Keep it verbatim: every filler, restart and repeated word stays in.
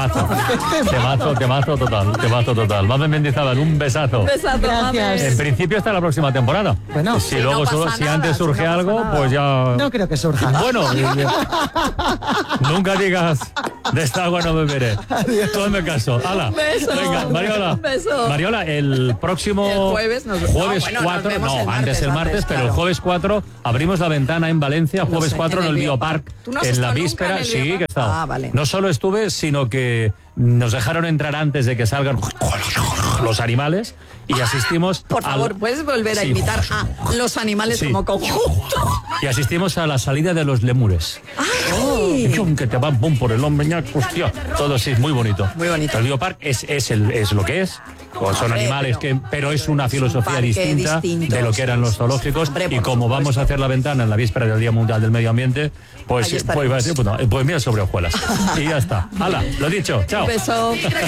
temazo. Temazo, temazo total, temazo total. Mamen Mendizábal, un besazo. Un besazo, Gracias. En principio hasta la próxima temporada. Bueno, si sí, luego no su- pasa si nada, antes si surge no pasa algo, nada. pues ya. no creo que surja. Bueno, nunca digas de esta agua no beberé. Tú hazme caso. Hala. Beso. Venga, Mariola. Un beso. Mariola, el próximo El jueves nos- jueves no, bueno, nos cuatro, vemos no, el martes, antes el martes, antes, pero el claro. jueves cuatro abrimos la ventana en Valencia, jueves sé, cuatro en el Biopark, ¿Tú no has en la estado nunca víspera, en el sí, Biopark? que he estado. Ah, vale. No solo estuve, sino que nos dejaron entrar antes de que salgan los animales y asistimos Por favor, al- ¿puedes volver a Sí. invitar a los animales Sí. como conjunto? y asistimos a la salida de los lemures. ¡Ay! Chum, que te van pum por el hombre, ñac, hostia. Todo sí, muy bonito. Muy bonito. El Biopark es, es, el, es lo que es. O son Hombre, animales, pero- que, pero es una es un filosofía parque distinta distinto, de lo que eran los zoológicos. Hombre, Y por como vamos supuesto. a hacer la ventana en la víspera del Día Mundial del Medio Ambiente, pues, Ahí pues, estaremos. pues, pues, no, pues mira sobre hojuelas. Y ya está. Hala, lo dicho. Chao. Un beso.